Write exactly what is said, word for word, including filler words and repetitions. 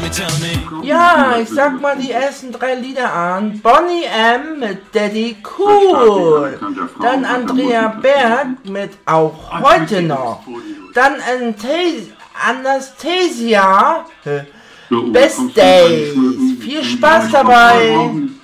Ja, ich sag mal die ersten drei Lieder an. Boney M. mit Daddy Cool. Dann Andrea Berg mit Auch heute noch. Dann Anastasia, Best Days. Viel Spaß dabei.